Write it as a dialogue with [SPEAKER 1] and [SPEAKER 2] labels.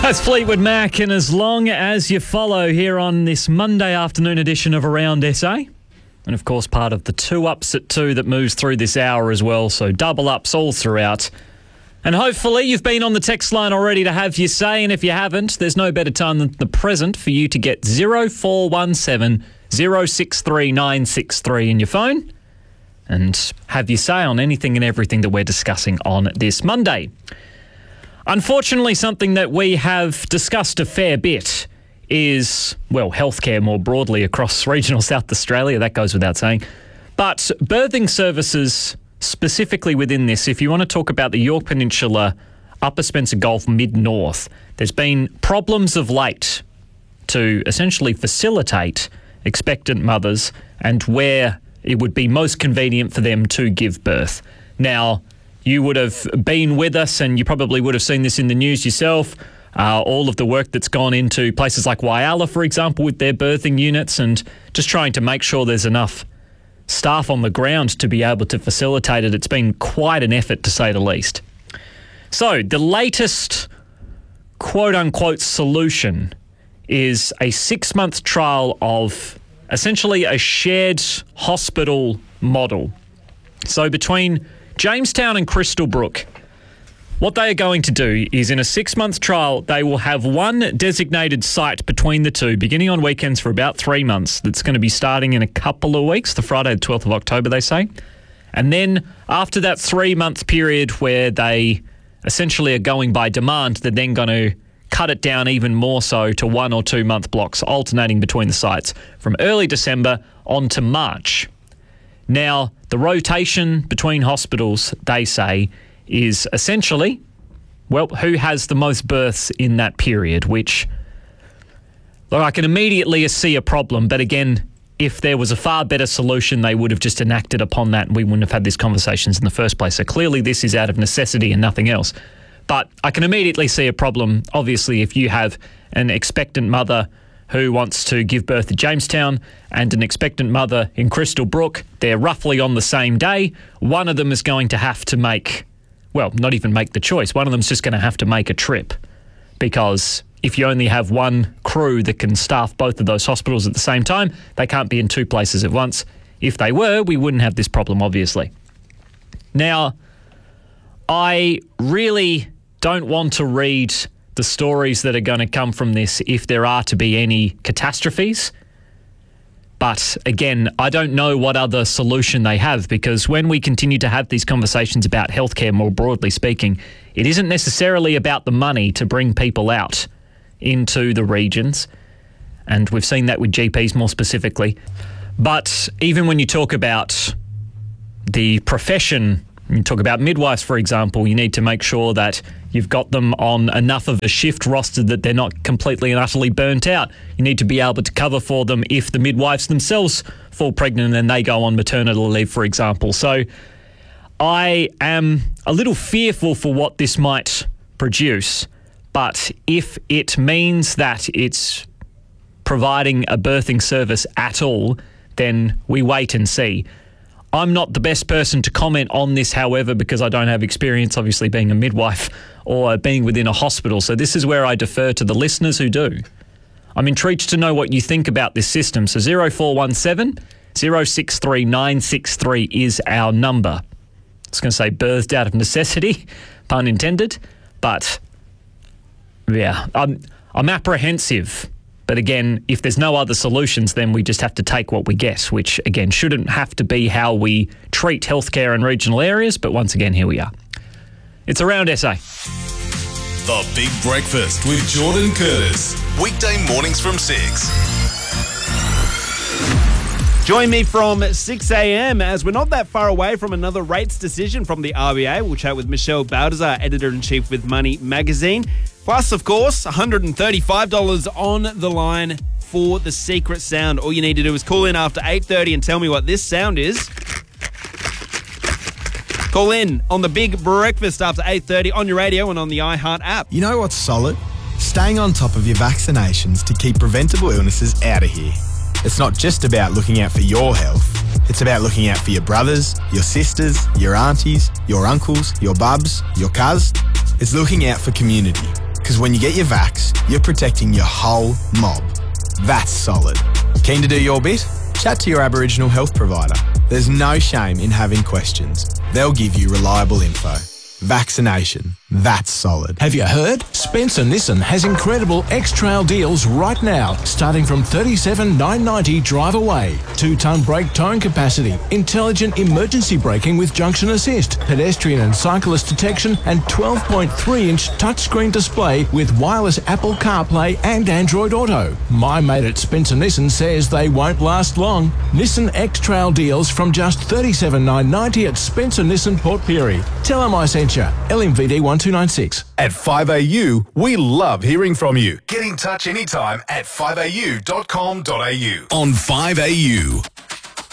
[SPEAKER 1] That's Fleetwood Mac, and as long as you follow here on this Monday afternoon edition of Around SA, and of course part of the 2 Ups at 2 that moves through this hour as well, so double ups all throughout. And hopefully you've been on the text line already to have your say, and if you haven't, there's no better time than the present for you to get 0417 063 963 in your phone and have your say on anything and everything that we're discussing on this Monday. Unfortunately, something that we have discussed a fair bit is, well, healthcare more broadly across regional South Australia. That goes without saying. But birthing services specifically within this, if you want to talk about the Yorke Peninsula, Upper Spencer Gulf, mid-north, there's been problems of late to essentially facilitate expectant mothers and where it would be most convenient for them to give birth. Now, you would have been with us and you probably would have seen this in the news yourself. All of the work that's gone into places like Whyalla, for example, with their birthing units and just trying to make sure there's enough staff on the ground to be able to facilitate it. It's been quite an effort, to say the least. So the latest quote-unquote solution is a 6-month trial of essentially a shared hospital model. So between Jamestown and Crystal Brook, what they are going to do is in a 6-month trial, they will have one designated site between the two, beginning on weekends for about 3 months. That's going to be starting in a couple of weeks, the Friday the 12th of October, they say. And then after that 3-month period where they essentially are going by demand, they're then going to cut it down even more so to 1 or 2 month blocks, alternating between the sites from early December on to March. Now, the rotation between hospitals, they say, is essentially, well, who has the most births in that period, which, look, I can immediately see a problem, but again, if there was a far better solution, they would have just enacted upon that and we wouldn't have had these conversations in the first place. So clearly this is out of necessity and nothing else. But I can immediately see a problem, obviously, if you have an expectant mother who wants to give birth at Jamestown and an expectant mother in Crystal Brook. They're roughly on the same day. One of them is going to have to make, well, not even make the choice. One of them's just going to have to make a trip, because if you only have one crew that can staff both of those hospitals at the same time, they can't be in 2 places at once. If they were, we wouldn't have this problem, obviously. Now, I really don't want to read the stories that are going to come from this if there are to be any catastrophes. But again, I don't know what other solution they have, because when we continue to have these conversations about healthcare more broadly speaking, it isn't necessarily about the money to bring people out into the regions. And we've seen that with GPs more specifically. But even when you talk about the profession, you talk about midwives, for example, you need to make sure that you've got them on enough of a shift roster that they're not completely and utterly burnt out. You need to be able to cover for them if the midwives themselves fall pregnant and they go on maternity leave, for example. So I am a little fearful for what this might produce, but if it means that it's providing a birthing service at all, then we wait and see. I'm not the best person to comment on this, however, because I don't have experience, obviously, being a midwife or being within a hospital. So this is where I defer to the listeners who do. I'm intrigued to know what you think about this system. So 0417 063 963 is our number. I was going to say birthed out of necessity, pun intended. But, yeah, I'm apprehensive. But again, if there's no other solutions, then we just have to take what we get, which, again, shouldn't have to be how we treat healthcare in regional areas. But once again, here we are. It's Around SA.
[SPEAKER 2] The Big Breakfast with Jordan Curtis. Weekday mornings from 6.
[SPEAKER 3] Join me from 6 a.m. as we're not that far away from another rates decision from the RBA. We'll chat with Michelle Baldassar, Editor-in-Chief with Money Magazine. Plus, of course, $135 on the line for the secret sound. All you need to do is call in after 8:30 and tell me what this sound is. Call in on the Big Breakfast after 8:30 on your radio and on the iHeart app.
[SPEAKER 4] You know what's solid? Staying on top of your vaccinations to keep preventable illnesses out of here. It's not just about looking out for your health. It's about looking out for your brothers, your sisters, your aunties, your uncles, your bubs, your cuz. It's looking out for community. Because when you get your vax, you're protecting your whole mob. That's solid. Keen to do your bit? Chat to your Aboriginal health provider. There's no shame in having questions. They'll give you reliable info. Vaccination. That's solid.
[SPEAKER 5] Have you heard? Spencer Nissan has incredible X-Trail deals right now, starting from $37,990 drive away. 2-ton brake towing capacity, intelligent emergency braking with junction assist, pedestrian and cyclist detection, and 12.3-inch touchscreen display with wireless Apple CarPlay and Android Auto. My mate at Spencer Nissan says they won't last long. Nissan X-Trail deals from just $37,990 at Spencer Nissan Port Pirie. Tell them I sent you. LMVD 1296.
[SPEAKER 2] At 5AU, we love hearing from you. Get in touch anytime at 5AU.com.au. On 5AU.